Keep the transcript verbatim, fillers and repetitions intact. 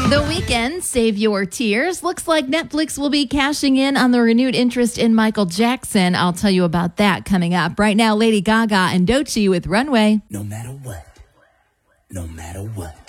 The Weeknd, Save Your Tears. Looks like Netflix will be cashing in on the renewed interest in Michael Jackson. I'll tell you about that coming up. Right now, Lady Gaga and Doechii with Runway. No matter what, no matter what.